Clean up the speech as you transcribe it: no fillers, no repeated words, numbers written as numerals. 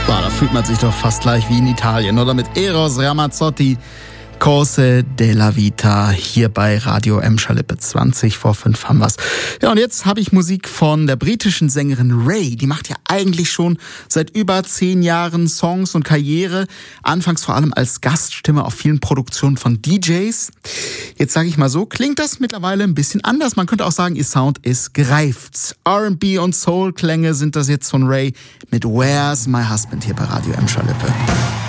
Boah, da fühlt man sich doch fast gleich wie in Italien, oder? Mit Eros Ramazzotti, Cose della Vita, hier bei Radio Emscher-Lippe. 20 vor 5 haben wir's. Ja, und jetzt habe ich Musik von der britischen Sängerin Ray. Die macht ja eigentlich schon seit über 10 Jahren Songs und Karriere. Anfangs vor allem als Gaststimme auf vielen Produktionen von DJs. Jetzt sage ich mal so, klingt das mittlerweile ein bisschen anders. Man könnte auch sagen, ihr Sound ist gereift. R&B und Soul-Klänge sind das jetzt von Ray mit Where's My Husband hier bei Radio Emscher-Lippe.